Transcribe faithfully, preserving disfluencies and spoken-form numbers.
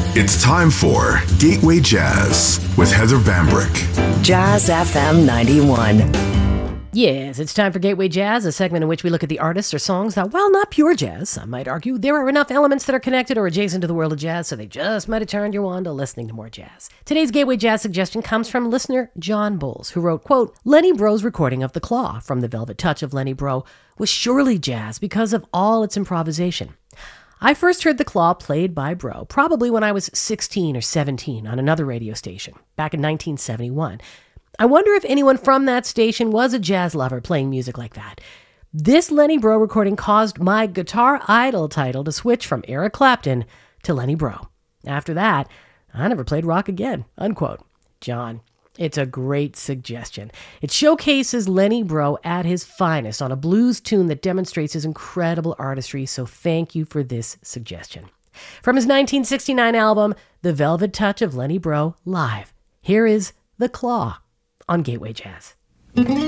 It's time for Gateway Jazz with Heather Bambrick. Jazz F M ninety-one. Yes, it's time for Gateway Jazz, a segment in which we look at the artists or songs that, while not pure jazz, some might argue, there are enough elements that are connected or adjacent to the world of jazz, so they just might have turned you on to listening to more jazz. Today's Gateway Jazz suggestion comes from listener John Bowles, who wrote, quote, Lenny Breau's recording of The Claw from The Velvet Touch of Lenny Breau was surely jazz because of all its improvisation. I first heard The Claw played by Breau probably when I was sixteen or seventeen on another radio station, back in nineteen seventy-one. I wonder if anyone from that station was a jazz lover playing music like that. This Lenny Breau recording caused my guitar idol title to switch from Eric Clapton to Lenny Breau. After that, I never played rock again, unquote. John, it's a great suggestion. It showcases Lenny Breau at his finest on a blues tune that demonstrates his incredible artistry, so thank you for this suggestion. From his nineteen sixty-nine album, The Velvet Touch of Lenny Breau, Live, here is The Claw on Gateway Jazz.